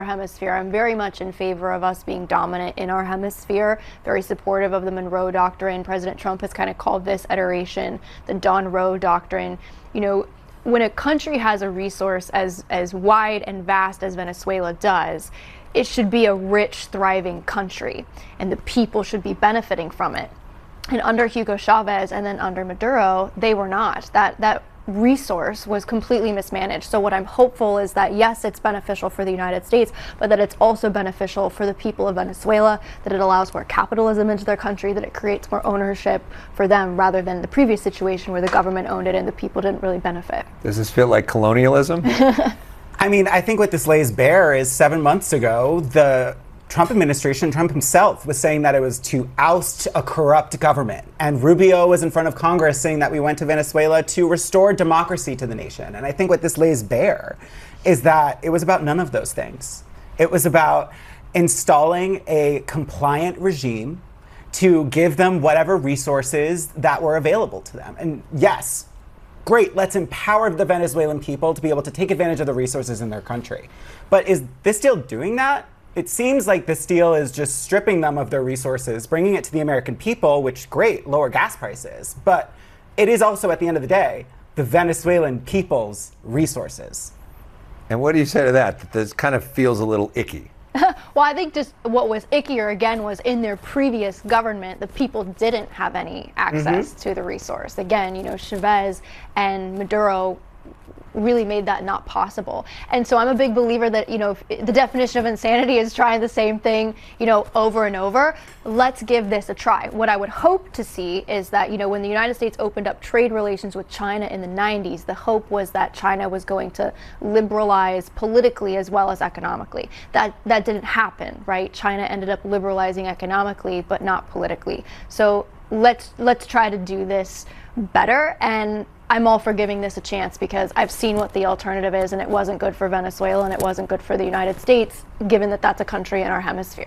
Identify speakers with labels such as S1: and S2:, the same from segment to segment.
S1: hemisphere. I'm very much in favor of us being dominant in our hemisphere, very supportive of the Monroe Doctrine. President Trump has kind of called this iteration the Don Roe Doctrine. You know, when a country has a resource as wide and vast as Venezuela does, it should be a rich, thriving country, and the people should be benefiting from it. And under Hugo Chavez and then under Maduro, they were not. That resource was completely mismanaged. So what I'm hopeful is that, yes, it's beneficial for the United States, but that it's also beneficial for the people of Venezuela, that it allows more capitalism into their country, that it creates more ownership for them rather than the previous situation where the government owned it and the people didn't really benefit.
S2: Does this feel like colonialism?
S3: I mean, I think what this lays bare is 7 months ago, the Trump administration, Trump himself, was saying that it was to oust a corrupt government. And Rubio was in front of Congress saying that we went to Venezuela to restore democracy to the nation. And I think what this lays bare is that it was about none of those things. It was about installing a compliant regime to give them whatever resources that were available to them. And yes, great, let's empower the Venezuelan people to be able to take advantage of the resources in their country. But is this deal doing that? It seems like this deal is just stripping them of their resources, bringing it to the American people, which, great, lower gas prices. But it is also, at the end of the day, the Venezuelan people's resources.
S2: And what do you say to that? That this kind of feels a little icky.
S1: Well, I think just what was ickier, again, was in their previous government, the people didn't have any access to the resource. Again, you know, Chavez and Maduro really made that not possible. And so I'm a big believer that, you know, if the definition of insanity is trying the same thing, you know, over and over. Let's give this a try. What I would hope to see is that, you know, when the United States opened up trade relations with China in the 90s, the hope was that China was going to liberalize politically as well as economically. That didn't happen, right? China ended up liberalizing economically, but not politically. So let's try to do this better, and I'm all for giving this a chance because I've seen what the alternative is, and it wasn't good for Venezuela and it wasn't good for the United States, given that that's a country in our hemisphere.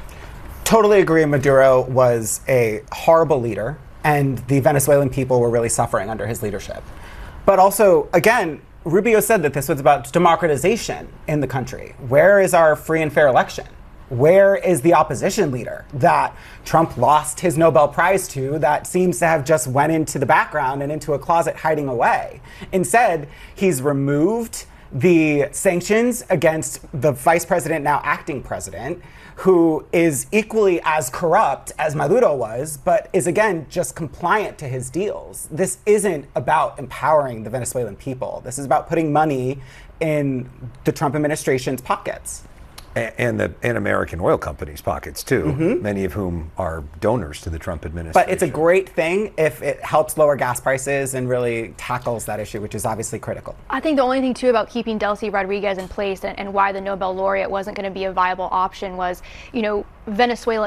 S3: Totally agree. Maduro was a horrible leader, and the Venezuelan people were really suffering under his leadership. But also, again, Rubio said that this was about democratization in the country. Where is our free and fair election? Where is the opposition leader that Trump lost his Nobel Prize to, that seems to have just went into the background and into a closet hiding away? Instead, he's removed the sanctions against the vice president, now acting president, who is equally as corrupt as Maduro was, but is, again, just compliant to his deals. This isn't about empowering the Venezuelan people. This is about putting money in the Trump administration's pockets.
S2: And American oil companies' pockets, too, many of whom are donors to the Trump administration.
S3: But it's a great thing if it helps lower gas prices and really tackles that issue, which is obviously critical.
S1: I think the only thing, too, about keeping Delcy Rodriguez in place and why the Nobel laureate wasn't going to be a viable option was, you know, Venezuela